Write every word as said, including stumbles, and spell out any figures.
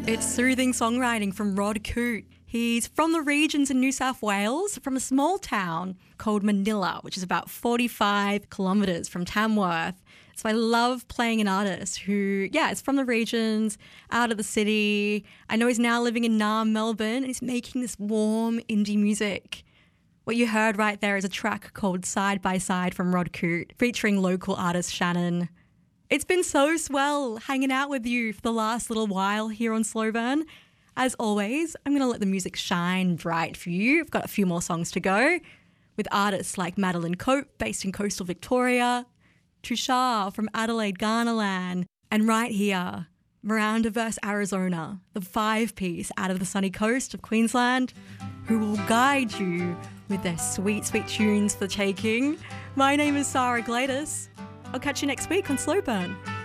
It's soothing songwriting from Rod Coote. He's from the regions in New South Wales, from a small town called Manila, which is about forty-five kilometres from Tamworth. So I love playing an artist who, yeah, is from the regions, out of the city. I know he's now living in Naarm, Melbourne, and he's making this warm indie music. What you heard right there is a track called Side by Side from Rod Coote, featuring local artist Shannon. It's been so swell hanging out with you for the last little while here on Slow Burn. As always, I'm going to let the music shine bright for you. I've got a few more songs to go with artists like Madeline Cope, based in coastal Victoria, Tushar from Adelaide, Ghanaland, and right here, Miranda versus Arizona, the five-piece out of the sunny coast of Queensland, who will guide you with their sweet, sweet tunes for the taking. My name is Sarah Gladys. I'll catch you next week on Slow Burn.